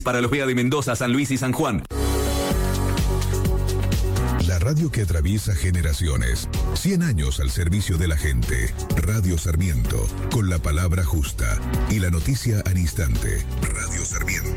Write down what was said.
Para los Vega de Mendoza, San Luis y San Juan. La radio que atraviesa generaciones. 100 años al servicio de la gente. Radio Sarmiento, con la palabra justa y la noticia al instante. Radio Sarmiento.